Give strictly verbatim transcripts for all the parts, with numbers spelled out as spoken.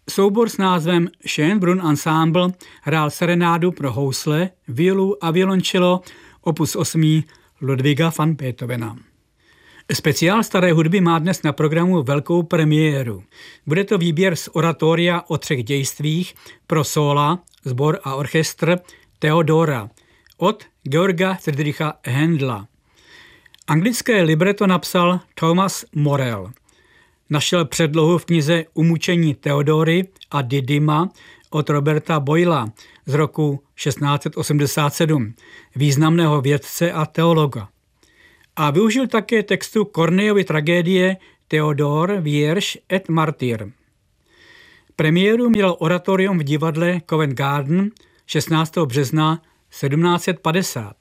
Soubor s názvem Schönbrunn Ensemble hrál serenádu pro housle, violu a violončelo opus osm Ludwiga van Beethovena. Speciál staré hudby má dnes na programu velkou premiéru. Bude to výběr z oratoria o třech dějstvích pro sóla, sbor a orchestr Theodora od Georga Friedricha Händla. Anglické libreto napsal Thomas Morell. Našel předlohu v knize Umučení Theodory a Didyma od Roberta Boyla z roku šestnáct set osmdesát sedm, významného vědce a teologa. A využil také textu Corneillovy tragédie Theodor, Vierš et Martyr. Premiéru měl oratorium v divadle Covent Garden šestnáctého března sedmnáct set padesát.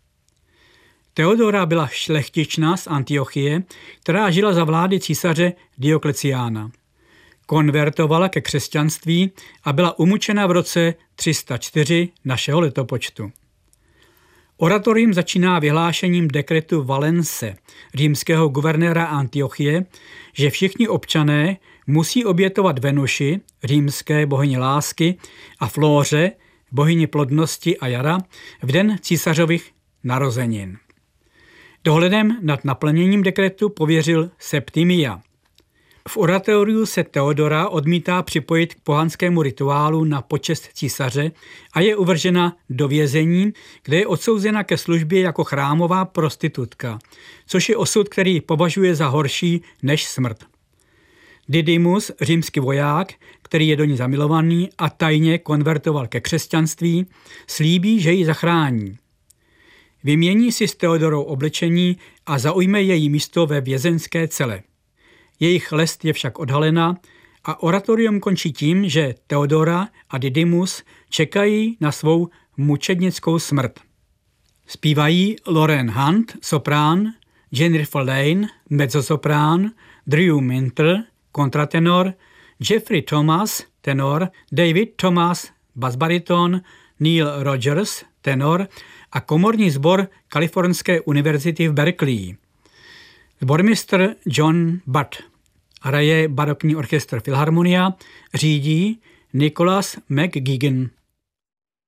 Theodora byla šlechtična z Antiochie, která žila za vlády císaře Diokleciána. Konvertovala ke křesťanství a byla umučena v roce tři sta čtyři našeho letopočtu. Oratorium začíná vyhlášením dekretu Valence, římského guvernéra Antiochie, že všichni občané musí obětovat Venuši, římské bohyni lásky, a Flóře, bohyni plodnosti a jara, v den císařových narozenin. Dohledem nad naplněním dekretu pověřil Septimia. V oratoriu se Theodora odmítá připojit k pohanskému rituálu na počest císaře a je uvržena do vězení, kde je odsouzena ke službě jako chrámová prostitutka, což je osud, který považuje za horší než smrt. Didymus, římský voják, který je do ní zamilovaný a tajně konvertoval ke křesťanství, slíbí, že ji zachrání. Vymění si s Theodorou oblečení a zaujme její místo ve vězeňské cele. Jejich lest je však odhalena a oratorium končí tím, že Theodora a Didymus čekají na svou mučednickou smrt. Zpívají Lauren Hunt, soprán, Jennifer Lane, mezzosoprán, Drew Minter, kontratenor, Jeffrey Thomas, tenor, David Thomas, basbariton, Neil Rogers, tenor a komorní sbor Kalifornské univerzity v Berkeley. Sbormistr John Butt. Hraje barokní orchestr Filharmonia, řídí Nicholas McGuigan.